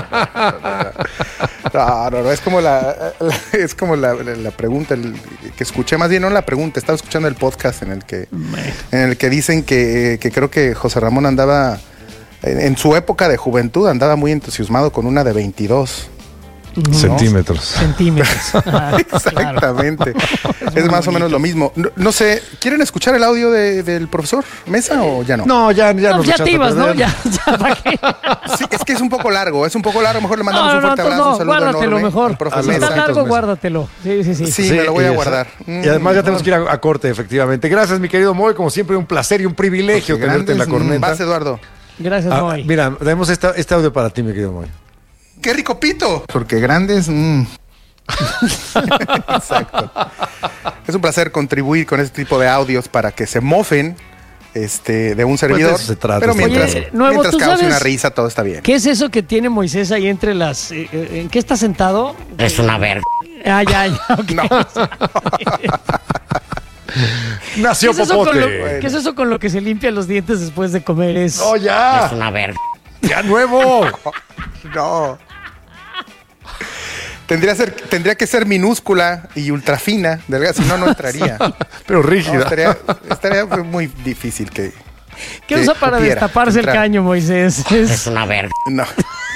no, no, no, es como la, la- es como la, la- la pregunta el- que escuché, más bien no la pregunta, estaba escuchando el podcast en el que, en el que dicen que, que creo que José Ramón andaba, en, en su época de juventud, andaba muy entusiasmado con una de veintidós. Centímetros. Centímetros. Ah, Exactamente. Es más o menos lo mismo. No, no sé, ¿quieren escuchar el audio de- del profesor Mesa o ya no? No, ya, ya No, nos ya echaste te a ibas, ¿no? perder. Ya, ya, ¿para qué? Sí, es que es un poco largo, es un poco largo. Mejor le mandamos No, un no, fuerte entonces abrazo, un no, saludo guárdatelo enorme mejor. al profe Si está Mesa. largo, guárdatelo. Sí, sí, sí. Sí, me lo voy a y guardar. Y además ya tenemos que ir a, a corte, efectivamente. Gracias, mi querido Moy. Como siempre, un placer y un privilegio Porque tenerte en la grandes, corneta. Vas, Eduardo. Gracias, Ah, Moy. mira, tenemos esta, este audio para ti, mi querido Moy. ¡Qué rico pito! Porque grandes... mm. Exacto. Es un placer contribuir con este tipo de audios para que se mofen este, de un servidor. de eso se trata, pero está mientras, bien. Oye, Nuevo, mientras ¿tú cause sabes una risa, todo está bien. ¿Qué es eso que tiene Moisés ahí entre las... eh, eh, ¿En qué está sentado? Es una verga. Ah, ya, ya. ok. Nació ¿Qué es, eso con Popote. lo, ¿Qué es eso con lo que se limpia los dientes después de comer? Es... ¡Oh, ya! Es una verga. ¡Ya nuevo! No. Tendría, ser, tendría que ser minúscula y ultra fina, delgada, si no, no entraría. Pero No, rígida. estaría, estaría muy difícil que. ¿Qué que usa para cupiera, destaparse el entrar. caño, Moisés? Es- Es una verga. No.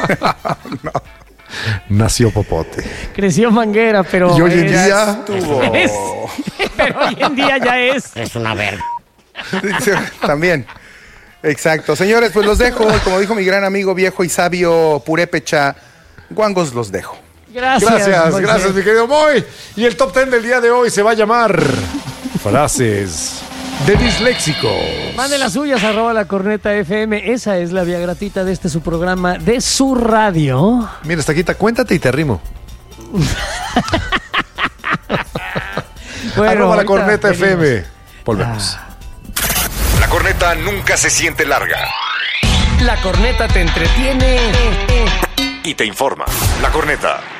Nació Popote. creció manguera, pero... Y hoy en es- día... Estuvo. es- pero hoy en día ya es... Es una verga. Sí, también. Exacto. Señores, pues los dejo. Como dijo mi gran amigo viejo y sabio Purépecha, guangos los dejo. Gracias, Gracias, Moisés. gracias, mi querido Moy. Y el top ten del día de hoy se va a llamar Frases de Disléxico. Mande las suyas, arroba la corneta F M. Esa es la vía gratuita de este su programa, de su radio. Mira, esta quita, cuéntate y te rimo. Bueno, Arroba la ahorita corneta F venimos. M. Volvemos. La corneta nunca se siente larga. La corneta te entretiene Y te informa. La corneta.